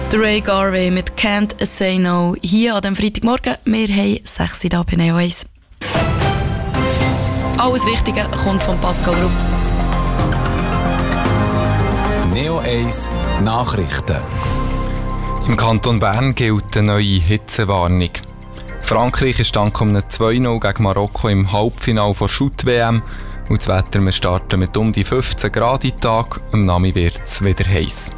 Der Ray Garvey mit «Can't Say No» hier an diesem Freitagmorgen. Wir haben 6 Uhr da bei Neo 1. Alles Wichtige kommt von Pascal Rupp. Neo 1 Nachrichten. Im Kanton Bern gilt eine neue Hitzewarnung. Frankreich ist dank einem 2-0 gegen Marokko im Halbfinale der Shoot-WM. Und das Wetter, wir starten mit um die 15 Grad im Tag. Am Nachmittag wird es wieder heiß.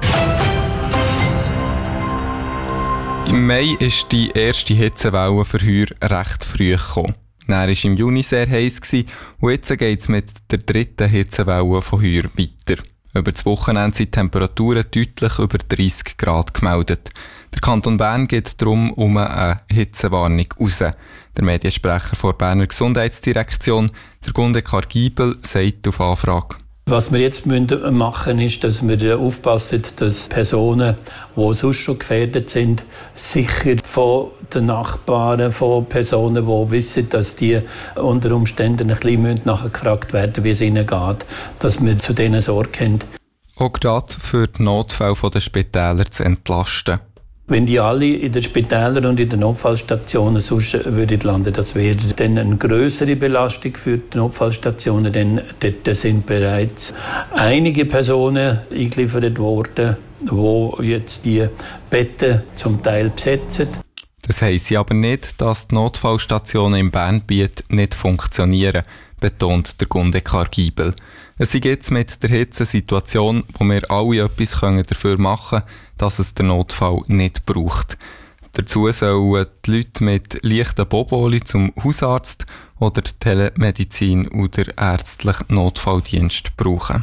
Im Mai ist die erste Hitzewelle für heuer recht früh gekommen. Dann war es im Juni sehr heiß und jetzt geht es mit der dritten Hitzewelle von heuer weiter. Über das Wochenende sind Temperaturen deutlich über 30 Grad gemeldet. Der Kanton Bern geht darum um eine Hitzewarnung raus. Der Mediensprecher der Berner Gesundheitsdirektion, der Gundekar Giebel, sagt auf Anfrage: Was wir jetzt machen müssen, ist, dass wir aufpassen, dass Personen, die sonst schon gefährdet sind, sicher von den Nachbarn, von Personen, die wissen, dass die unter Umständen ein bisschen nachgefragt werden, wie es ihnen geht, dass wir zu denen Sorge haben. Auch gerade für die Notfälle der Spitäler zu entlasten. Wenn die alle in den Spitälern und in den Notfallstationen sonst würden landen, das wäre dann eine grössere Belastung für die Notfallstationen, denn dort sind bereits einige Personen eingeliefert worden, die jetzt die Betten zum Teil besetzen. Das heisst aber nicht, dass die Notfallstationen im Bernbiet nicht funktionieren, betont der Gundekar Giebel. Es ist jetzt mit der Hitzesituation, wo wir alle etwas dafür machen können, dass es den Notfall nicht braucht. Dazu sollen die Leute mit leichten Boboli zum Hausarzt oder die Telemedizin oder ärztlichen Notfalldienst brauchen.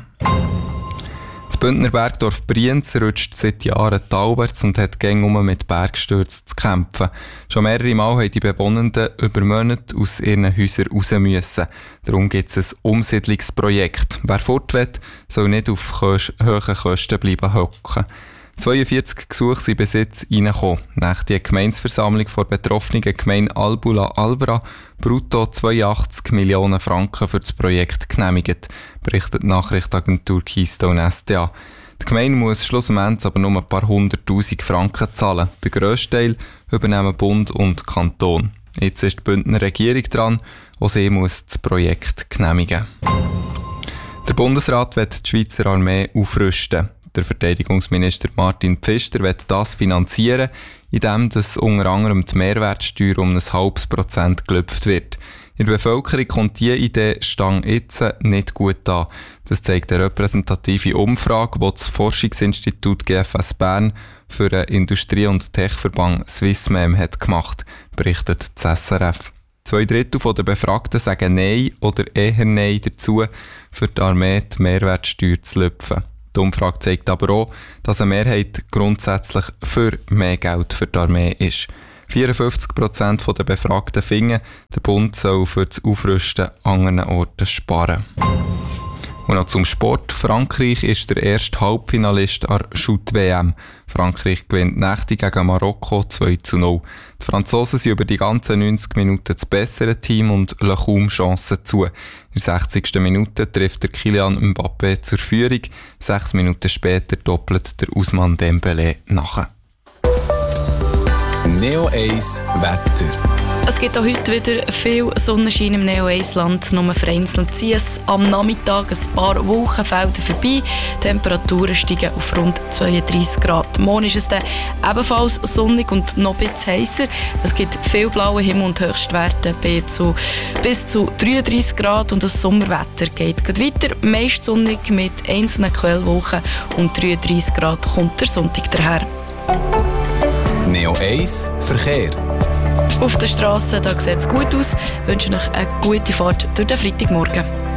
Das Bündner Bergdorf Brienz rutscht seit Jahren talwärts und hat gängig mit Bergstürzen zu kämpfen. Schon mehrere Mal haben die Bewohnenden über Monate aus ihren Häusern raus müssen. Darum gibt es ein Umsiedlungsprojekt. Wer fort will, soll nicht auf hohen Kosten bleiben hocken. 42 Gesuche sind bis jetzt reingekommen. Nach der Gemeinsversammlung der betroffenen Gemeinde Albula-Alvra brutto 82 Millionen Franken für das Projekt genehmigt, berichtet die Nachrichtenagentur Keystone SDA. Die Gemeinde muss schlussendlich aber nur ein paar 100'000 Franken zahlen. Den grössten Teil übernehmen Bund und Kanton. Jetzt ist die Bündner Regierung dran, und sie muss das Projekt genehmigen. Der Bundesrat will die Schweizer Armee aufrüsten. Der Verteidigungsminister Martin Pfister will das finanzieren, indem das unter anderem die Mehrwertsteuer um 0,5% gelüpft wird. In der Bevölkerung kommt diese Idee Stand jetzt nicht gut an. Das zeigt eine repräsentative Umfrage, die das Forschungsinstitut GFS Bern für den Industrie- und Techverband Swissmem hat gemacht, berichtet das SRF. 2/3 der Befragten sagen Nein oder eher Nein dazu, für die Armee die Mehrwertsteuer zu lüpfen. Die Umfrage zeigt aber auch, dass eine Mehrheit grundsätzlich für mehr Geld für die Armee ist. 54% der Befragten finden, der Bund soll für das Aufrüsten an anderen Orten sparen. Und noch zum Sport. Frankreich ist der erste Halbfinalist an der Shoot-WM. Frankreich gewinnt Nächte gegen Marokko 2:0. Die Franzosen sind über die ganzen 90 Minuten das bessere Team und lassen kaum Chancen zu. In der 60. Minute trifft der Kylian Mbappé zur Führung. 6 Minuten später doppelt der Ousmane Dembélé nach. Neo 1 Wetter. Es gibt auch heute wieder viel Sonnenschein im Neo-1-Land. Nur vereinzelt ziehen es am Nachmittag ein paar Wolkenfelder vorbei. Die Temperaturen steigen auf rund 32 Grad. Morgen ist es dann ebenfalls sonnig und noch ein bisschen heißer. Es gibt viel blauen Himmel und Höchstwerte bis zu 33 Grad. Und das Sommerwetter geht weiter. Meist sonnig mit einzelnen Quellwolken und 33 Grad kommt der Sonntag daher. Neo 1 Verkehr. Auf der Straße sieht es gut aus. Ich wünsche euch eine gute Fahrt durch den Freitagmorgen.